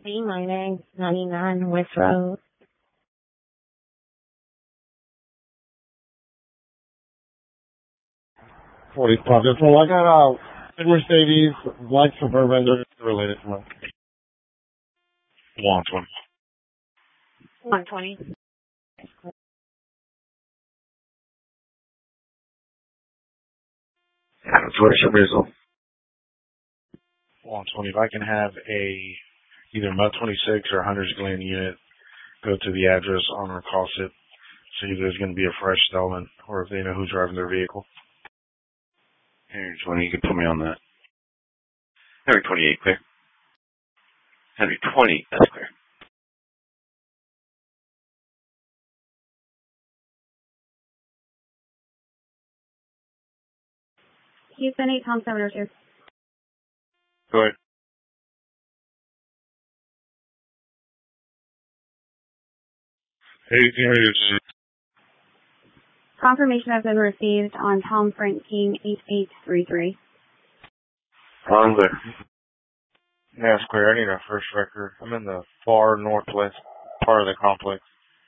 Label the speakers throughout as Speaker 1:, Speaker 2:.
Speaker 1: B-99 West Road.
Speaker 2: 45. This one, I got big Mercedes, black Suburban, they're related to me.
Speaker 3: 120.
Speaker 1: 120.
Speaker 4: Where's Rizzo?
Speaker 3: 120. If I can have either Mud 26 or Hunter's Glen unit go to the address, owner calls it, see if there's going to be a fresh stolen or if they know who's driving their vehicle.
Speaker 4: Henry 20, you can put me on that. Henry 28, clear. Henry 20, that's clear.
Speaker 5: Houston 8, Tom 702.
Speaker 4: Go ahead.
Speaker 3: Hey,
Speaker 5: Confirmation has been received on Tom Frank King 8833.
Speaker 4: On there.
Speaker 3: yeah, it's clear. I need a first record. I'm in the far northwest part of the complex.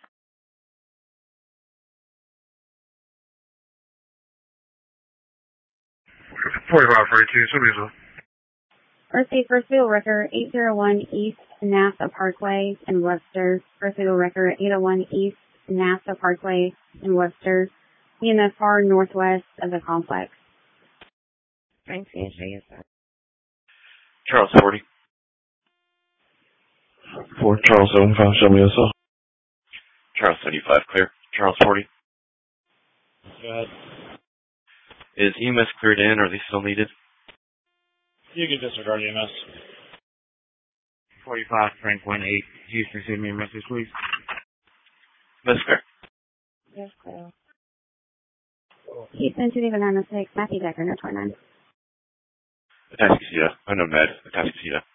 Speaker 5: Received first vehicle record 801 East NASA Parkway in Webster. First vehicle record 801 East NASA Parkway in Webster. Be in the far northwest of the complex.
Speaker 1: Frank CSA is that.
Speaker 4: Charles 40.
Speaker 2: 4 Charles 75, show me yourself.
Speaker 4: Charles 75, clear. Charles 40.
Speaker 2: Go ahead.
Speaker 4: Is EMS cleared in, or are they still needed?
Speaker 3: You can disregard EMS.
Speaker 6: 45 Frank 18. Houston, send me a message, please.
Speaker 4: That's clear.
Speaker 1: Yes, clear.
Speaker 5: Houston 20906, Matthew Decker, no 29.
Speaker 4: Atascocita. I know Ned. Atascocita.